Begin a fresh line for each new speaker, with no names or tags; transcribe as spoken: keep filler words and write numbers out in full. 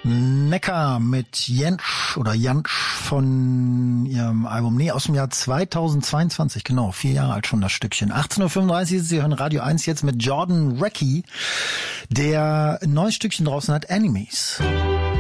Neckar mit Jentsch oder Jantsch von ihrem Album, nee, aus dem Jahr zweitausendzweiundzwanzig, genau, vier Jahre alt schon das Stückchen. achtzehn Uhr fünfunddreißig, Sie hören Radio eins jetzt mit Jordan Reckie, der ein neues Stückchen draußen hat, Enemies.